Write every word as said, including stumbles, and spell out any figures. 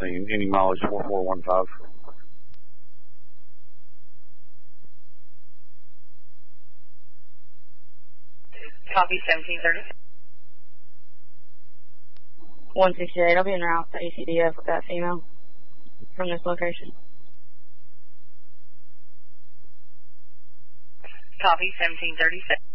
scene. Any mileage four four one five. Copy seventeen thirty. one sixty-eight, I'll be en route to A C D F with that female from this location. Copy seventeen thirty-six.